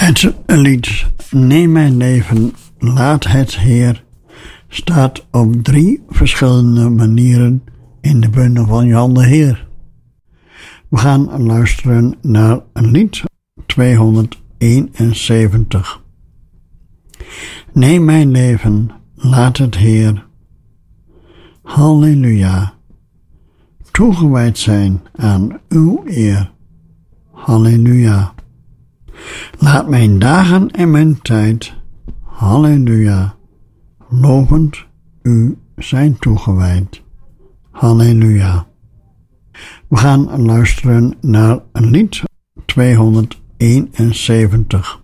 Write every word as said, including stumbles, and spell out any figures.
Het lied Neem mijn leven, laat het Heer staat op drie verschillende manieren in de bundel van Jan de Heer. We gaan luisteren naar lied tweehonderdeenenzeventig. Neem mijn leven, laat het Heer. Halleluja. Toegewijd zijn aan uw eer. Halleluja. Laat mijn dagen en mijn tijd, halleluja, lovend u zijn toegewijd. Halleluja. We gaan luisteren naar lied tweehonderdeenenzeventig.